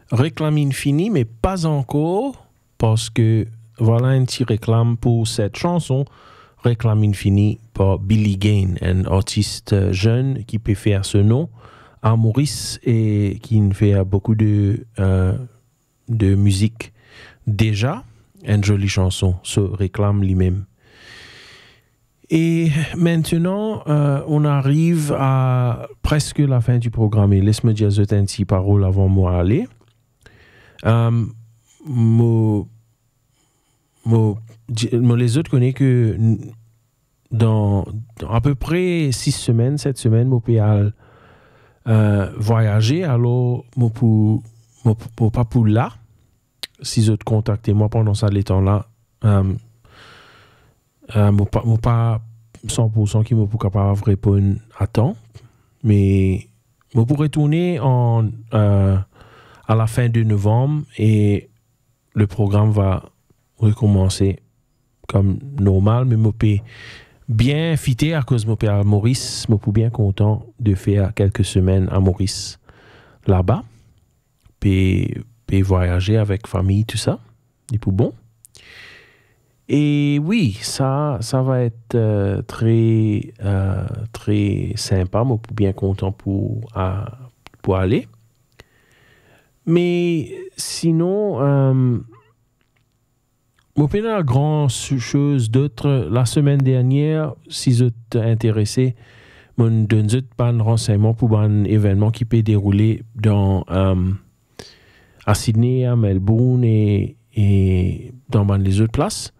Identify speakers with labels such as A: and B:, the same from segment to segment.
A: Réclamine fini, mais pas encore, parce que voilà un petit réclame pour cette chanson. Réclamine fini par Billy Gain, un artiste jeune qui peut faire ce nom à Maurice et qui fait beaucoup de musique déjà. Une jolie chanson, se réclame lui-même. Et maintenant, on arrive à presque la fin du programme. Et laisse-moi dire une petite parole avant moi aller. Les autres connaissent que dans à peu près 6 semaines, 7 semaines, je peux voyager. Alors, je pas pour là. Si vous contactez moi pendant ça, les temps-là, je pas 100% qui me pour capable de répondre à temps. Mais je pourrais tourner à la fin de novembre et le programme va recommencer comme normal, mais je peux bien fitter à cause de mon à Maurice. Je suis bien content de faire quelques semaines à Maurice là-bas, puis voyager avec famille, tout ça. Et pour bon. Et oui, ça va être très sympa. Je suis bien content pour aller. Mais sinon, je peux dire grand chose d'autre. La semaine dernière, si vous êtes intéressé, je donne un renseignement pour un événement qui peut dérouler à Sydney, à Melbourne et dans les autres places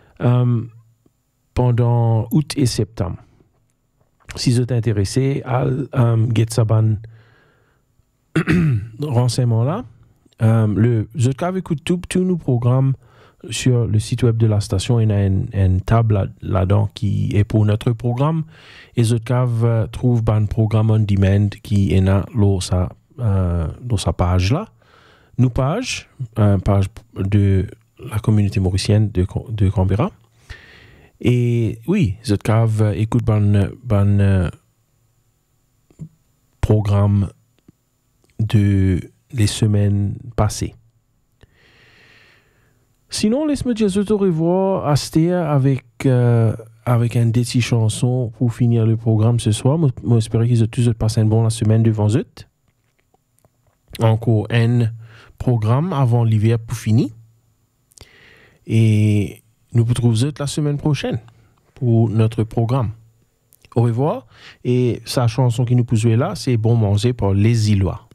A: pendant août et septembre. Si vous êtes intéressé à get ça renseignement là, je écoute tous nos programmes sur le site web de la station. Il y a une table là-dedans qui est pour notre programme et je trouve un programme on demand qui est dans sa page là. Nous page de la communauté mauricienne de Canberra. Et oui, je écoute ban programme de les semaines passées. Sinon, laisse-moi dire au revoir à Stéa avec une petite chanson pour finir le programme ce soir. Moi, j'espère qu'ils ont tous passé une bonne semaine devant eux. Encore un programme avant l'hiver pour finir. Et nous vous retrouvons la semaine prochaine pour notre programme. Au revoir. Et sa chanson qui nous pousse là, c'est Bon Manger par Les Îlois.